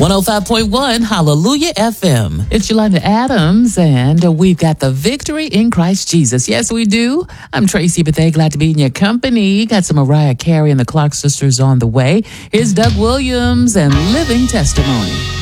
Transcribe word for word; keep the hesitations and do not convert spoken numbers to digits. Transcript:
one oh five point one Hallelujah F M. It's Yolanda Adams, and we've got the victory in Christ Jesus. Yes, we do. I'm Tracy Bethea, glad to be in your company. Got some Mariah Carey and the Clark Sisters on the way. Here's Doug Williams and Living Testimony.